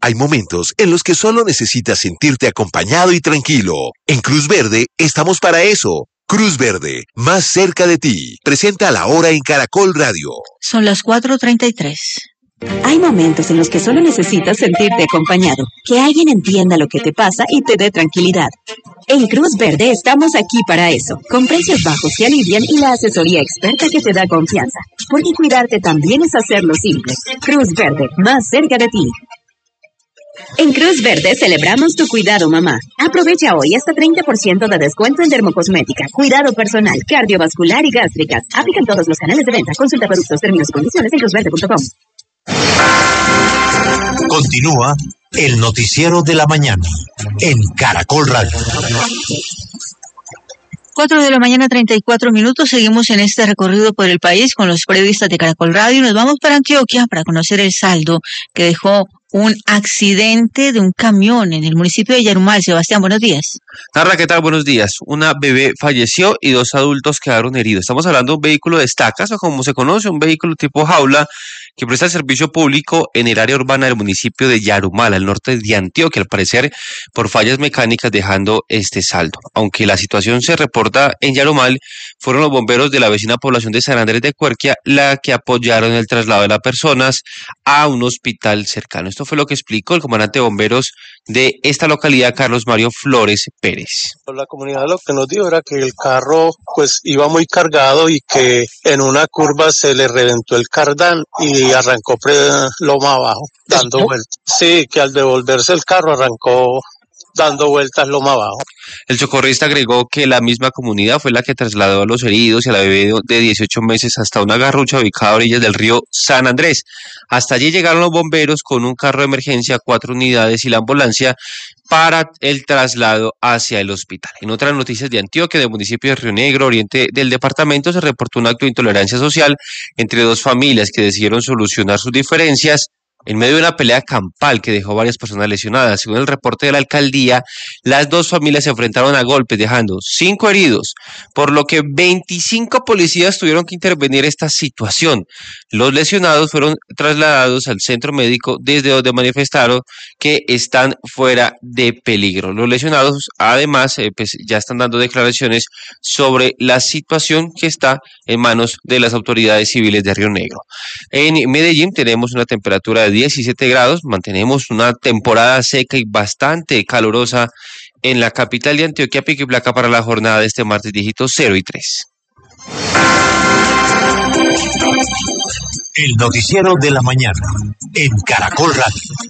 Hay momentos en los que solo necesitas sentirte acompañado y tranquilo. En Cruz Verde estamos para eso. Cruz Verde, más cerca de ti. Presenta La Hora en Caracol Radio. Son las 4:33. Hay momentos en los que solo necesitas sentirte acompañado, que alguien entienda lo que te pasa y te dé tranquilidad. En Cruz Verde estamos aquí para eso, con precios bajos que alivian y la asesoría experta que te da confianza. Porque cuidarte también es hacerlo simple. Cruz Verde, más cerca de ti. En Cruz Verde celebramos tu cuidado, mamá. Aprovecha hoy hasta 30% de descuento en dermocosmética, cuidado personal, cardiovascular y gástricas. Aplican todos los canales de venta. Consulta productos, términos y condiciones en cruzverde.com. Continúa el noticiero de la mañana en Caracol Radio. 4:34 a.m. Seguimos en este recorrido por el país con los periodistas de Caracol Radio. Nos vamos para Antioquia para conocer el saldo que dejó un accidente de un camión en el municipio de Yarumal. Sebastián, buenos días. Narra, ¿qué tal? Buenos días. Una bebé falleció y 2 adultos quedaron heridos. Estamos hablando de un vehículo de estacas, o como se conoce, un vehículo tipo jaula que presta servicio público en el área urbana del municipio de Yarumal, al norte de Antioquia, al parecer por fallas mecánicas, dejando este saldo. Aunque la situación se reporta en Yarumal, fueron los bomberos de la vecina población de San Andrés de Cuerquia la que apoyaron el traslado de las personas a un hospital cercano. Esto fue lo que explicó el comandante de bomberos de esta localidad, Carlos Mario Flores Pérez. La comunidad lo que nos dijo era que el carro pues iba muy cargado y que en una curva se le reventó el cardán y arrancó loma abajo, dando vueltas. Sí, que al devolverse el carro arrancó dando vueltas loma abajo. El socorrista agregó que la misma comunidad fue la que trasladó a los heridos y a la bebé de 18 meses hasta una garrucha ubicada a orillas del río San Andrés. Hasta allí llegaron los bomberos con un carro de emergencia, 4 unidades y la ambulancia para el traslado hacia el hospital. En otras noticias de Antioquia, del municipio de Río Negro, oriente del departamento, se reportó un acto de intolerancia social entre 2 familias que decidieron solucionar sus diferencias en medio de una pelea campal que dejó varias personas lesionadas. Según el reporte de la alcaldía, las 2 familias se enfrentaron a golpes, dejando 5 heridos, por lo que 25 policías tuvieron que intervenir en esta situación. Los lesionados fueron trasladados al centro médico, desde donde manifestaron que están fuera de peligro. Los lesionados, además, pues ya están dando declaraciones sobre la situación que está en manos de las autoridades civiles de Río Negro. En Medellín tenemos una temperatura de 17 grados, mantenemos una temporada seca y bastante calurosa en la capital de Antioquia. Pico y placa para la jornada de este martes, dígitos 0 y 3. El noticiero de la mañana en Caracol Radio.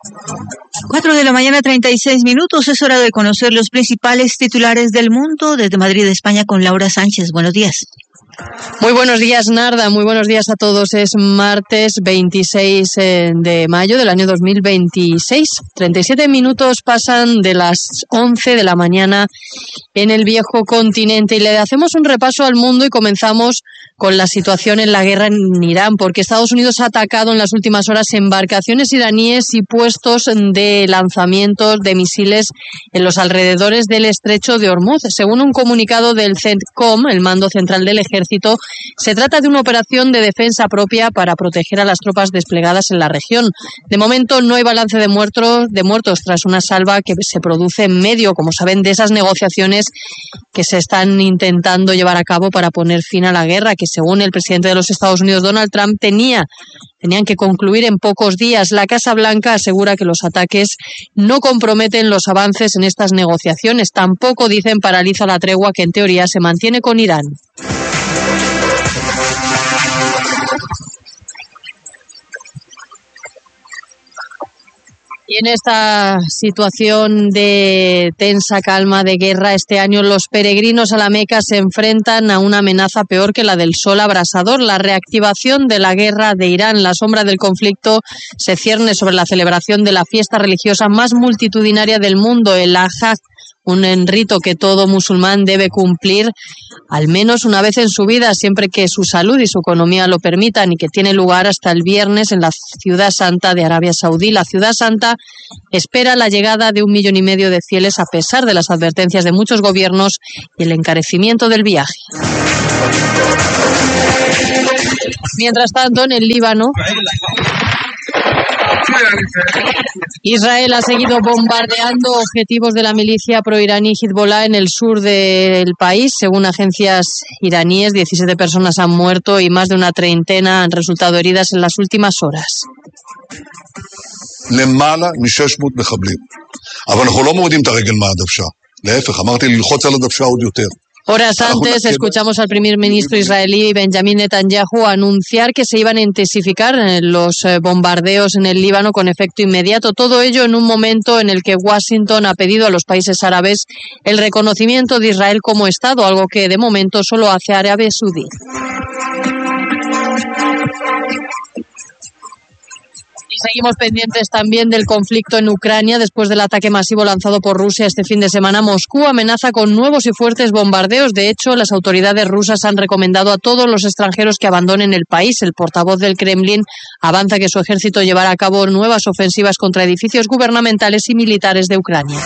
4:36 a.m. Es hora de conocer los principales titulares del mundo. Desde Madrid, España, con Laura Sánchez. Buenos días. Muy buenos días, Narda. Muy buenos días a todos. Es martes 26 de mayo del año 2026. 37 minutos pasan de las 11 de la mañana en el viejo continente y le hacemos un repaso al mundo y comenzamos con la situación en la guerra en Irán, porque Estados Unidos ha atacado en las últimas horas embarcaciones iraníes y puestos de lanzamientos de misiles en los alrededores del estrecho de Hormuz. Según un comunicado del CENTCOM, el mando central del ejército, se trata de una operación de defensa propia para proteger a las tropas desplegadas en la región. De momento no hay balance de muertos tras una salva que se produce en medio, como saben, de esas negociaciones que se están intentando llevar a cabo para poner fin a la guerra, que según el presidente de los Estados Unidos, Donald Trump, tenían que concluir en pocos días. La Casa Blanca asegura que los ataques no comprometen los avances en estas negociaciones. Tampoco, dicen, paraliza la tregua que en teoría se mantiene con Irán. Y en esta situación de tensa calma, de guerra, este año los peregrinos a la Meca se enfrentan a una amenaza peor que la del sol abrasador, la reactivación de la guerra de Irán. La sombra del conflicto se cierne sobre la celebración de la fiesta religiosa más multitudinaria del mundo, el Hajj, un rito que todo musulmán debe cumplir al menos una vez en su vida, siempre que su salud y su economía lo permitan, y que tiene lugar hasta el viernes en la Ciudad Santa de Arabia Saudí. La Ciudad Santa espera la llegada de 1,5 millones de fieles a pesar de las advertencias de muchos gobiernos y el encarecimiento del viaje. Mientras tanto, en el Líbano, Israel ha seguido bombardeando objetivos de la milicia proiraní Hezbollah en el sur del país. Según agencias iraníes, 17 personas han muerto y más de una treintena han resultado heridas en las últimas horas. למעלה מ-600 מחבלים. אבל אנחנו לא מורידים את הרגל מהדוושה. להפך, אמרתי ללחוץ על הדוושה עוד יותר. Horas antes escuchamos al primer ministro israelí Benjamin Netanyahu anunciar que se iban a intensificar los bombardeos en el Líbano con efecto inmediato. Todo ello en un momento en el que Washington ha pedido a los países árabes el reconocimiento de Israel como Estado, algo que de momento solo hace Arabia Saudí. Y seguimos pendientes también del conflicto en Ucrania. Después del ataque masivo lanzado por Rusia este fin de semana, Moscú amenaza con nuevos y fuertes bombardeos. De hecho, las autoridades rusas han recomendado a todos los extranjeros que abandonen el país. El portavoz del Kremlin avanza que su ejército llevará a cabo nuevas ofensivas contra edificios gubernamentales y militares de Ucrania.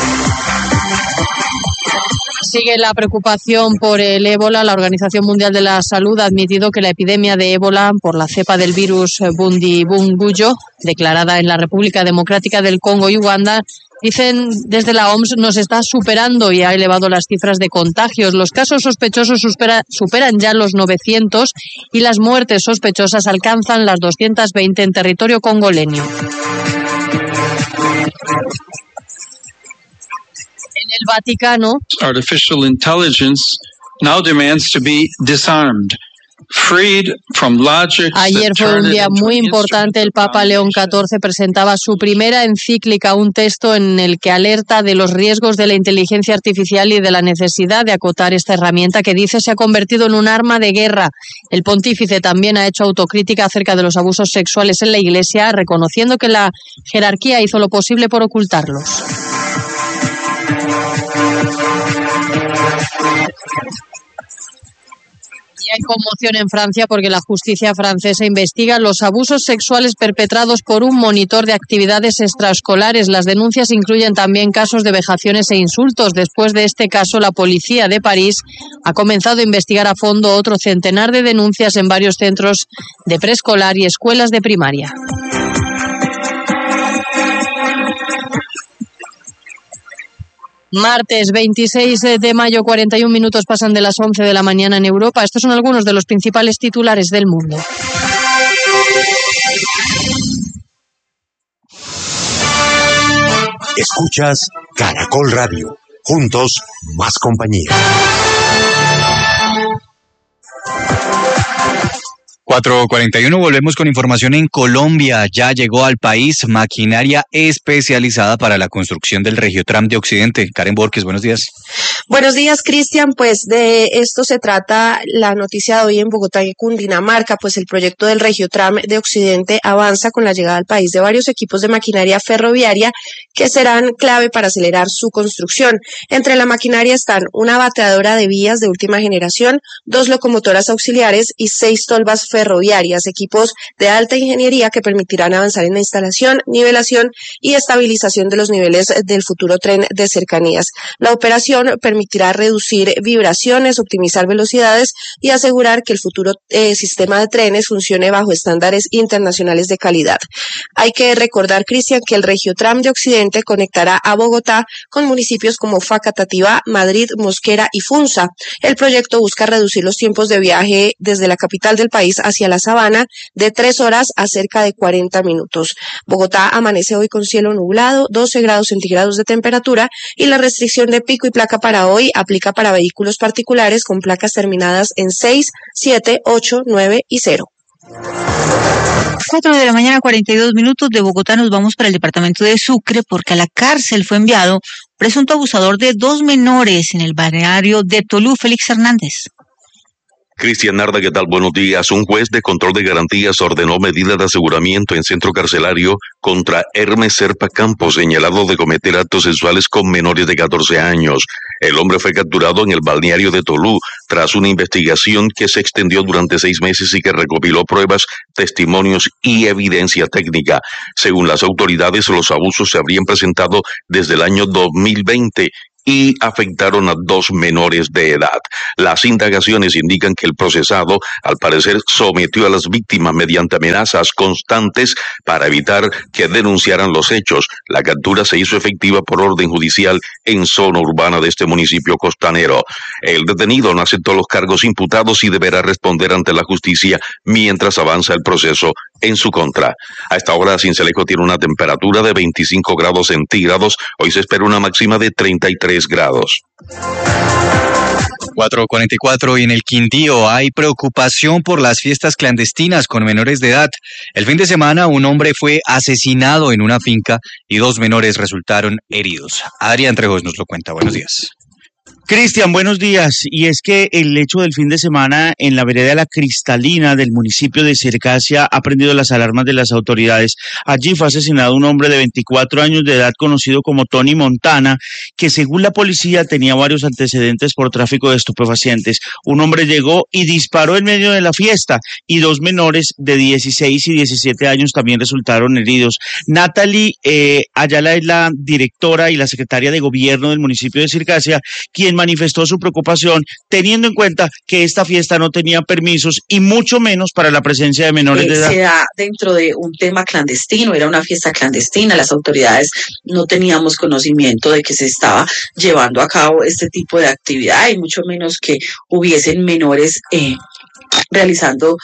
Sigue la preocupación por el ébola. La Organización Mundial de la Salud ha admitido que la epidemia de ébola por la cepa del virus Bundibugyo, declarada en la República Democrática del Congo y Uganda, dicen desde la OMS, nos está superando y ha elevado las cifras de contagios. Los casos sospechosos superan ya los 900 y las muertes sospechosas alcanzan las 220 en territorio congoleño. En el Vaticano, artificial intelligence now demands to be disarmed. Ayer fue un día muy importante. El Papa León XIV presentaba su primera encíclica, un texto en el que alerta de los riesgos de la inteligencia artificial y de la necesidad de acotar esta herramienta que dice se ha convertido en un arma de guerra. El pontífice también ha hecho autocrítica acerca de los abusos sexuales en la Iglesia, reconociendo que la jerarquía hizo lo posible por ocultarlos. Y hay conmoción en Francia porque la justicia francesa investiga los abusos sexuales perpetrados por un monitor de actividades extraescolares. Las denuncias incluyen también casos de vejaciones e insultos. Después de este caso, la policía de París ha comenzado a investigar a fondo otro centenar de denuncias en varios centros de preescolar y escuelas de primaria. Martes 26 de mayo, 41 minutos pasan de las 11 de la mañana en Europa. Estos son algunos de los principales titulares del mundo. Escuchas Caracol Radio. Juntos, más compañía. 4:41, volvemos con información en Colombia. Ya llegó al país maquinaria especializada para la construcción del Regiotram de Occidente. Karen Borges, buenos días. Buenos días, Cristian. Pues de esto se trata la noticia de hoy en Bogotá y Cundinamarca, pues el proyecto del Regiotram de Occidente avanza con la llegada al país de varios equipos de maquinaria ferroviaria que serán clave para acelerar su construcción. Entre la maquinaria están una bateadora de vías de última generación, 2 locomotoras auxiliares y 6 tolvas ferroviarias, equipos de alta ingeniería que permitirán avanzar en la instalación, nivelación y estabilización de los niveles del futuro tren de cercanías. La operación permitirá reducir vibraciones, optimizar velocidades y asegurar que el futuro sistema de trenes funcione bajo estándares internacionales de calidad. Hay que recordar, Cristian, que el Regiotram de Occidente conectará a Bogotá con municipios como Facatativá, Madrid, Mosquera y Funza. El proyecto busca reducir los tiempos de viaje desde la capital del país hacia la sabana de 3 horas a cerca de 40 minutos. Bogotá amanece hoy con cielo nublado, 12 grados centígrados de temperatura y la restricción de pico y placa para hoy aplica para vehículos particulares con placas terminadas en 6, 7, 8, 9 y 0. 4 de la mañana, 42 minutos. De Bogotá nos vamos para el departamento de Sucre porque a la cárcel fue enviado presunto abusador de 2 menores en el balneario de Tolú, Félix Hernández. Cristian Narda, ¿qué tal? Buenos días. Un juez de control de garantías ordenó medidas de aseguramiento en centro carcelario contra Hermes Serpa Campos, señalado de cometer actos sexuales con menores de 14 años. El hombre fue capturado en el balneario de Tolú tras una investigación que se extendió durante 6 meses y que recopiló pruebas, testimonios y evidencia técnica. Según las autoridades, los abusos se habrían presentado desde el año 2020 y afectaron a 2 menores de edad. Las indagaciones indican que el procesado, al parecer, sometió a las víctimas mediante amenazas constantes para evitar que denunciaran los hechos. La captura se hizo efectiva por orden judicial en zona urbana de este municipio costanero. El detenido no aceptó los cargos imputados y deberá responder ante la justicia mientras avanza el proceso en su contra. A esta hora, Sincelejo tiene una temperatura de 25 grados centígrados. Hoy se espera una máxima de 33 grados. 4:44 y en el Quindío hay preocupación por las fiestas clandestinas con menores de edad. El fin de semana un hombre fue asesinado en una finca y 2 menores resultaron heridos. Adrián Trejos nos lo cuenta. Buenos días. Cristian, buenos días. Y es que el hecho del fin de semana en la vereda La Cristalina del municipio de Circasia ha prendido las alarmas de las autoridades. Allí fue asesinado un hombre de 24 años de edad conocido como Tony Montana, que según la policía tenía varios antecedentes por tráfico de estupefacientes. Un hombre llegó y disparó en medio de la fiesta y 2 menores de 16 y 17 años también resultaron heridos. Natalie Ayala es la directora y la secretaria de gobierno del municipio de Circasia, quien manifestó su preocupación teniendo en cuenta que esta fiesta no tenía permisos y mucho menos para la presencia de menores de edad. Se da dentro de un tema clandestino, era una fiesta clandestina, las autoridades no teníamos conocimiento de que se estaba llevando a cabo este tipo de actividad y mucho menos que hubiesen menores realizando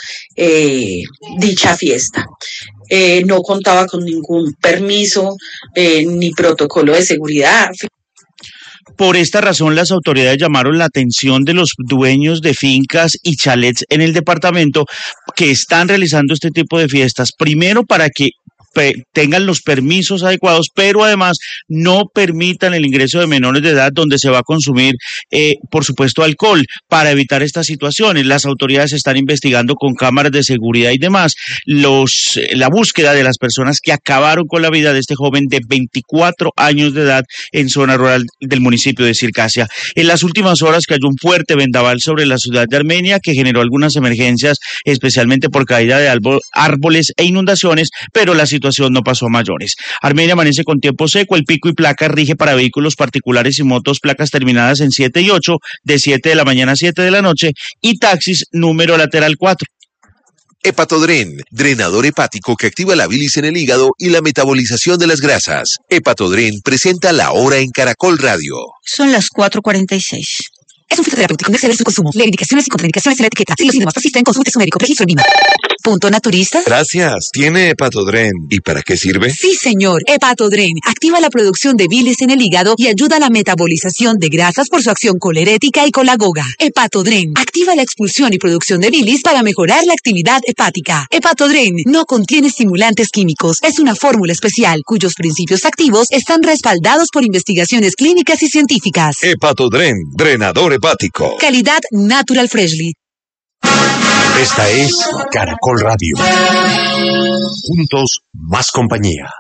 dicha fiesta. No contaba con ningún permiso ni protocolo de seguridad. Por esta razón, las autoridades llamaron la atención de los dueños de fincas y chalets en el departamento que están realizando este tipo de fiestas. Primero, para que tengan los permisos adecuados, pero además no permitan el ingreso de menores de edad donde se va a consumir, por supuesto, alcohol, para evitar estas situaciones. Las autoridades están investigando con cámaras de seguridad y demás la búsqueda de las personas que acabaron con la vida de este joven de 24 años de edad en zona rural del municipio de Circasia. En las últimas horas cayó un fuerte vendaval sobre la ciudad de Armenia que generó algunas emergencias, especialmente por caída de árboles e inundaciones, pero la situación no pasó a mayores. Armenia amanece con tiempo seco, el pico y placa rige para vehículos particulares y motos, placas terminadas en 7 y 8, de 7 de la mañana a 7 de la noche, y taxis número lateral 4. Hepatodren, drenador hepático que activa la bilis en el hígado y la metabolización de las grasas. Hepatodren presenta La Hora en Caracol Radio. Son las 4:46. Es un fitoterapéutico, no exceder su consumo. Lee indicaciones y contraindicaciones en la etiqueta. Si los síntomas persisten, consulte su médico. Registro en INVIMA. ¿Punto naturista? Gracias. ¿Tiene Hepatodren? ¿Y para qué sirve? Sí, señor. Hepatodren activa la producción de bilis en el hígado y ayuda a la metabolización de grasas por su acción colerética y colagoga. Hepatodren activa la expulsión y producción de bilis para mejorar la actividad hepática. Hepatodren no contiene estimulantes químicos. Es una fórmula especial cuyos principios activos están respaldados por investigaciones clínicas y científicas. Hepatodren, drenador hepático. Calidad Natural Freshly. Esta es Caracol Radio. Juntos, más compañía.